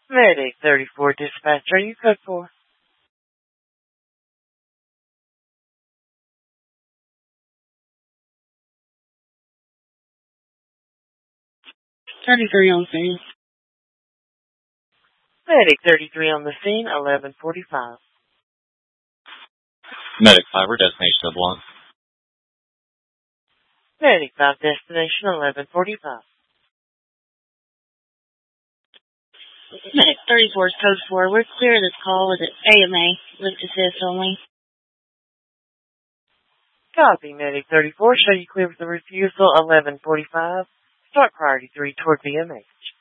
Medic 34 dispatch, are you code 4? On scene. Medic 33 on the scene, 11:45. Medic 5, we're destination of 1. Medic 5, destination 11:45. Medic 34 is code 4. We're clear of this call with AMA. Lift assist only. Copy, Medic 34. Show you clear with the refusal, 11:45. Start priority 3 toward BMH.